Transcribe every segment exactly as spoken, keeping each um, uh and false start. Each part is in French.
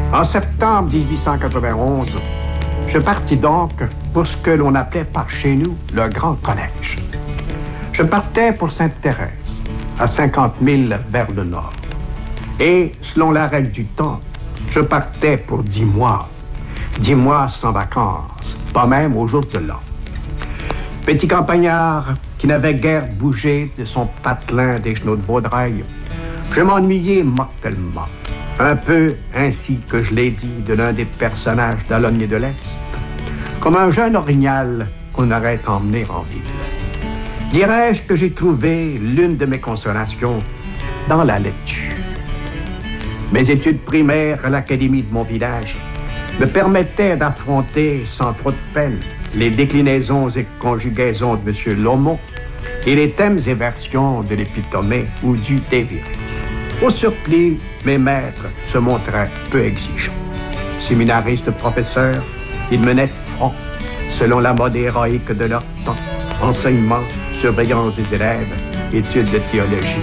En septembre dix-huit cent quatre-vingt-onze, je partis donc pour ce que l'on appelait par chez nous le Grand Collège. Je partais pour Sainte-Thérèse, à cinquante milles vers le nord. Et, selon la règle du temps, je partais pour dix mois. Dix mois sans vacances, pas même au jour de l'an. Petit campagnard qui n'avait guère bougé de son patelin des genoux de Vaudreuil, je m'ennuyais mortellement. Un peu ainsi que je l'ai dit de l'un des personnages d'Alogné de l'Est, comme un jeune orignal qu'on aurait emmené en ville. Dirais-je que j'ai trouvé l'une de mes consolations dans la lecture. Mes études primaires à l'académie de mon village me permettaient d'affronter sans trop de peine les déclinaisons et conjugaisons de M. Lomont et les thèmes et versions de l'Épitomée ou du Dévirès. Au surplus, mes maîtres se montraient peu exigeants. Séminaristes professeurs, ils menaient front, selon la mode héroïque de leur temps. Enseignement, surveillance des élèves, études de théologie.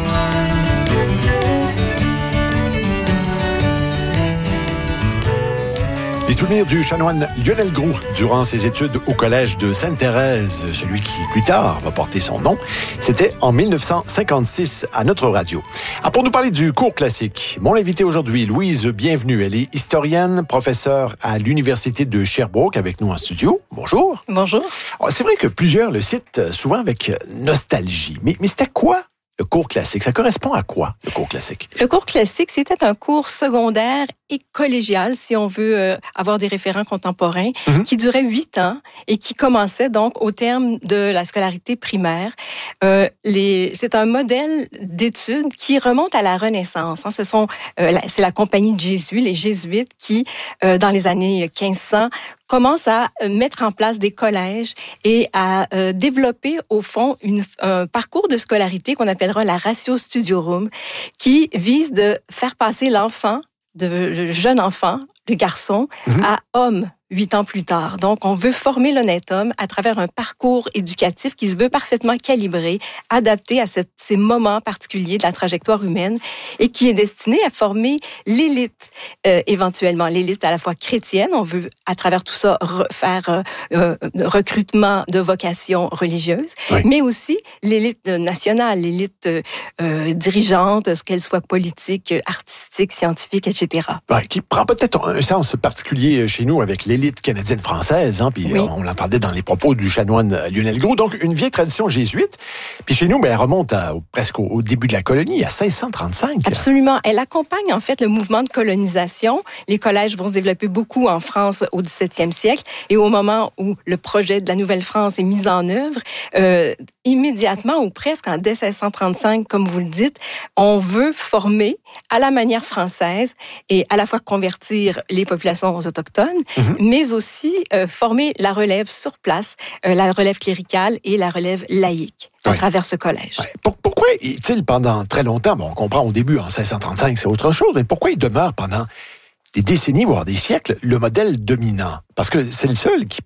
Les souvenirs du chanoine Lionel Groulx durant ses études au collège de Sainte-Thérèse, celui qui plus tard va porter son nom, c'était en mille neuf cent cinquante-six à notre radio. Ah, pour nous parler du cours classique, mon invité aujourd'hui, Louise Bienvenue, elle est historienne, professeure à l'Université de Sherbrooke avec nous en studio. Bonjour. Bonjour. Alors, c'est vrai que plusieurs le citent souvent avec nostalgie, mais, mais c'était quoi le cours classique? Ça correspond à quoi, le cours classique? Le cours classique, c'était un cours secondaire et collégial, si on veut euh, avoir des référents contemporains, mm-hmm. qui durait huit ans et qui commençait donc au terme de la scolarité primaire. Euh, les, c'est un modèle d'études qui remonte à la Renaissance. Hein. Ce sont, euh, la, c'est la compagnie de Jésus, les jésuites, qui, euh, dans les années quinze cents, commencent à mettre en place des collèges et à euh, développer, au fond, une, un parcours de scolarité qu'on appellera la Ratio Studiorum, qui vise de faire passer l'enfant, de, le jeune enfant, le garçon, mmh. à homme huit ans plus tard. Donc, on veut former l'honnête homme à travers un parcours éducatif qui se veut parfaitement calibré, adapté à cette, ces moments particuliers de la trajectoire humaine et qui est destiné à former l'élite, euh, éventuellement. L'élite à la fois chrétienne, on veut à travers tout ça re- faire euh, recrutement de vocations religieuses, oui. mais aussi l'élite nationale, l'élite euh, dirigeante, qu'elle soit politique, artistique, scientifique, et cetera. Ouais, qui prend peut-être un sens particulier chez nous avec l'élite canadienne française, hein, puis oui. on, on l'entendait dans les propos du chanoine Lionel Groulx. Donc, une vieille tradition jésuite. Puis chez nous, ben, elle remonte à, presque au, au début de la colonie, à seize cent trente-cinq. Absolument. Elle accompagne, en fait, le mouvement de colonisation. Les collèges vont se développer beaucoup en France au dix-septième siècle. Et au moment où le projet de la Nouvelle-France est mis en œuvre, euh, immédiatement ou presque en dès seize cent trente-cinq, comme vous le dites, on veut former à la manière française et à la fois convertir les populations autochtones, mm-hmm. mais aussi euh, former la relève sur place, euh, la relève cléricale et la relève laïque à oui. travers ce collège. Ouais. Pour, pourquoi est-il pendant très longtemps, bon, on comprend au début, en seize cent trente-cinq, c'est autre chose, mais pourquoi il demeure pendant des décennies, voire des siècles, le modèle dominant? Parce que c'est le seul qui